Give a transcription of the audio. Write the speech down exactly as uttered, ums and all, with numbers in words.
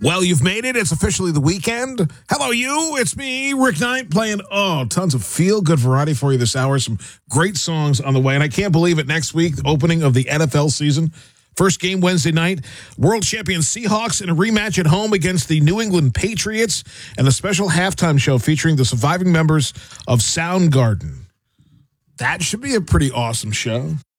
Well, you've made it. It's officially the weekend. Hello, you. It's me, Rick Knight, playing, oh, tons of feel-good variety for you this hour. Some great songs on the way. And I can't believe it. Next week, the opening of the N F L season. First game Wednesday night. World champion Seahawks in a rematch at home against the New England Patriots. And a special halftime show featuring the surviving members of Soundgarden. That should be a pretty awesome show.